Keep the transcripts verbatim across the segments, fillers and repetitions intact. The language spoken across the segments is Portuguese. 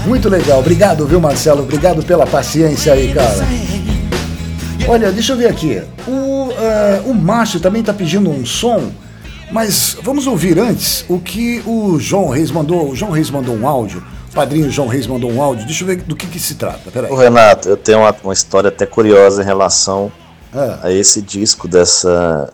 Muito legal. Obrigado, viu, Marcelo? Obrigado pela paciência aí, cara. Olha, deixa eu ver aqui. O, uh, o Márcio também tá pedindo um som, mas vamos ouvir antes o que o João Reis mandou. O João Reis mandou um áudio. O padrinho João Reis mandou um áudio. Deixa eu ver do que que se trata. Peraí. Ô, Renato, eu tenho uma, uma história até curiosa em relação ah. a esse disco dessa,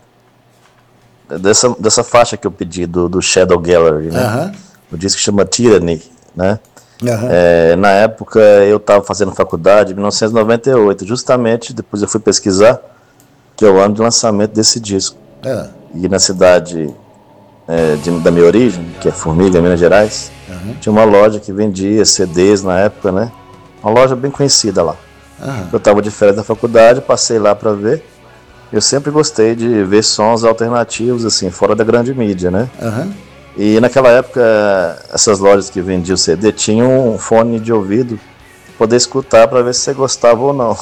dessa, dessa faixa que eu pedi do, do Shadow Gallery, né? Uh-huh. O disco chama Tyranny, né? Uh-huh. É, na época eu estava fazendo faculdade em mil novecentos e noventa e oito, justamente depois eu fui pesquisar, que é o ano de lançamento desse disco. Uh-huh. E na cidade é, de, da minha origem, que é Formiga, Minas Gerais, uh-huh. tinha uma loja que vendia C Ds na época, né? Uma loja bem conhecida lá. Uh-huh. Eu estava de férias da faculdade, passei lá para ver. Eu sempre gostei de ver sons alternativos, assim, fora da grande mídia, né? Uh-huh. E naquela época, essas lojas que vendiam C D tinham um fone de ouvido para poder escutar para ver se você gostava ou não.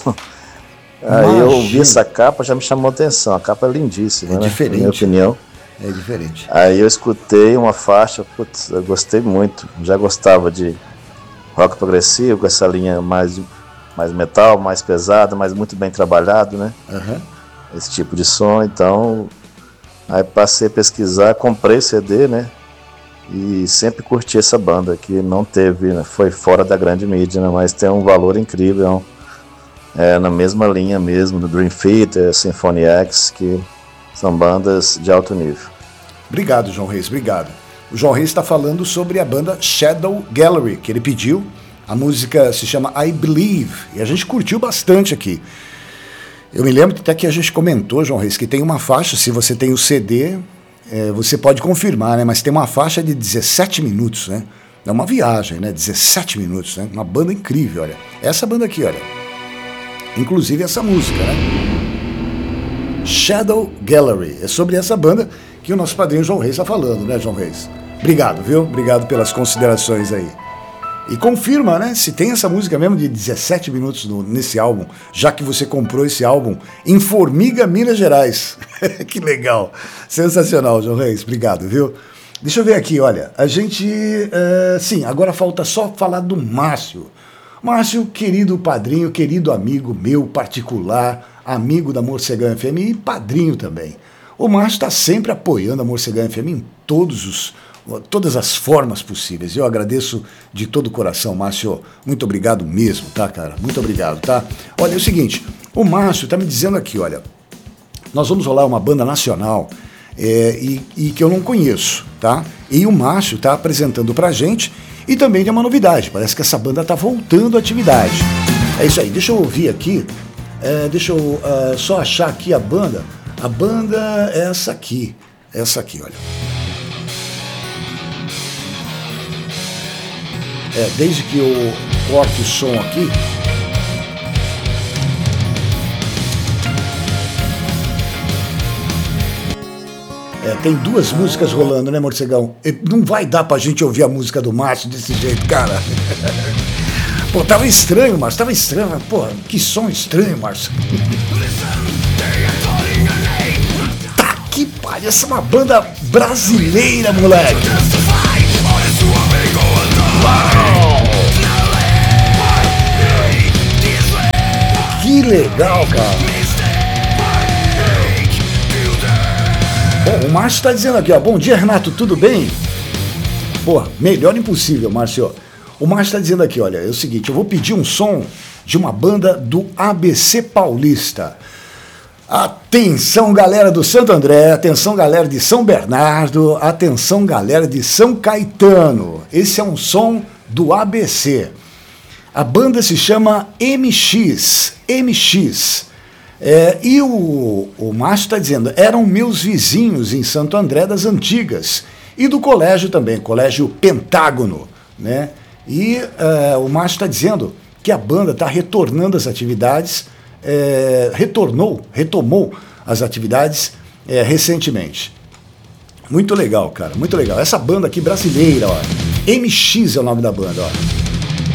Aí Imagina. Eu vi essa capa, já me chamou a atenção. A capa é lindíssima, é né? Diferente. Na minha opinião. É diferente. Aí eu escutei uma faixa, putz, eu gostei muito. Já gostava de rock progressivo, com essa linha mais, mais metal, mais pesada, mas muito bem trabalhado, né? Uhum. Esse tipo de som, então... Aí passei a pesquisar, comprei C D, né? E sempre curti essa banda, que não teve, né, foi fora da grande mídia, né, mas tem um valor incrível, é, na mesma linha mesmo, do Dream Theater, Symphony X, que são bandas de alto nível. Obrigado, João Reis, obrigado. O João Reis está falando sobre a banda Shadow Gallery, que ele pediu. A música se chama I Believe, e a gente curtiu bastante aqui. Eu me lembro até que a gente comentou, João Reis, que tem uma faixa, se você tem o C D, é, você pode confirmar, né? Mas tem uma faixa de dezessete minutos, né? É uma viagem, né? dezessete minutos, né? Uma banda incrível, olha. Essa banda aqui, olha. Inclusive essa música, né? Shadow Gallery. É sobre essa banda que o nosso padrinho João Reis está falando, né, João Reis? Obrigado, viu? Obrigado pelas considerações aí. E confirma, né, se tem essa música mesmo de dezessete minutos no, nesse álbum, já que você comprou esse álbum em Formiga, Minas Gerais. Que legal. Sensacional, João Reis. Obrigado, viu? Deixa eu ver aqui, olha. A gente... Uh, sim, agora falta só falar do Márcio. Márcio, querido padrinho, querido amigo meu particular, amigo da Morcegão F M e padrinho também. O Márcio está sempre apoiando a Morcegão F M em todos os... todas as formas possíveis. Eu agradeço de todo o coração, Márcio. Muito obrigado mesmo, tá, cara? Muito obrigado, tá? Olha, é o seguinte, o Márcio tá me dizendo aqui, olha, nós vamos rolar uma banda nacional é, e, e que eu não conheço, tá? E o Márcio tá apresentando pra gente e também tem uma novidade, parece que essa banda tá voltando à atividade. É isso aí, deixa eu ouvir aqui, é, deixa eu uh, só achar aqui a banda. A banda é essa aqui, essa aqui, olha. É, desde que eu corte o som aqui. É, tem duas músicas rolando, né, Morcegão? Não vai dar pra gente ouvir a música do Márcio desse jeito, cara. Pô, tava estranho, Márcio, tava estranho. Pô, que som estranho, Márcio. Tá que pariu, essa é uma banda brasileira, moleque. Que legal, cara. Bom, o Márcio está dizendo aqui, ó. Bom dia, Renato, tudo bem? Pô, melhor impossível, Márcio. O Márcio está dizendo aqui, olha, é o seguinte, eu vou pedir um som de uma banda do A B C Paulista. Atenção, galera do Santo André, atenção, galera de São Bernardo, atenção, galera de São Caetano. Esse é um som do A B C. A banda se chama M X, M X. É, e o, o Márcio está dizendo, eram meus vizinhos em Santo André das Antigas. E do colégio também, colégio Pentágono, né? E uh, o Márcio está dizendo que a banda está retornando às atividades, é, retornou, retomou as atividades é, recentemente. Muito legal, cara, muito legal. Essa banda aqui brasileira, ó, M X é o nome da banda, ó.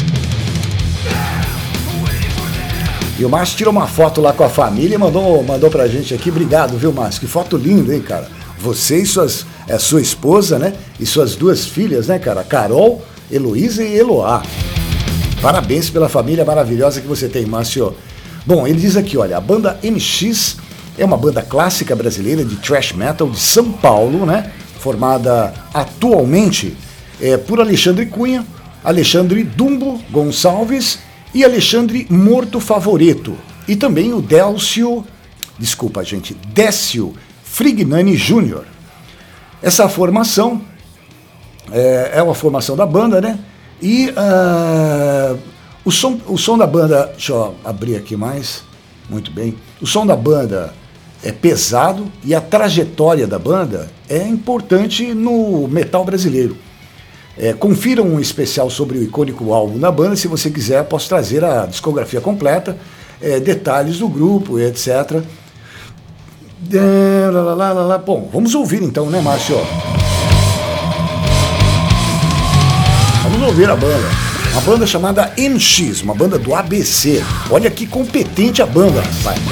E o Márcio tirou uma foto lá com a família e mandou, mandou pra gente aqui. Obrigado, viu, Márcio? Que foto linda, hein, cara? Você e suas, é, sua esposa, né? E suas duas filhas, né, cara? Carol, Heloísa e Eloá. Parabéns pela família maravilhosa que você tem, Márcio. Bom, ele diz aqui, olha, a banda M X é uma banda clássica brasileira de thrash metal de São Paulo, né? Formada atualmente é, por Alexandre Cunha, Alexandre Dumbo Gonçalves e Alexandre Morto Favoreto. E também o Délcio, desculpa gente, Décio Frignani Júnior. Essa formação é, é uma formação da banda, né? E uh, o, som, o som da banda, deixa eu abrir aqui mais, muito bem. O som da banda é pesado e a trajetória da banda é importante no metal brasileiro. É, confira um especial sobre o icônico álbum da banda, se você quiser posso trazer a discografia completa, é, detalhes do grupo, etcétera. É, lá, lá, lá, lá. Bom, vamos ouvir então, né, Márcio? Vamos ouvir a banda. Uma banda chamada M X, uma banda do A B C. Olha que competente a banda, rapaz.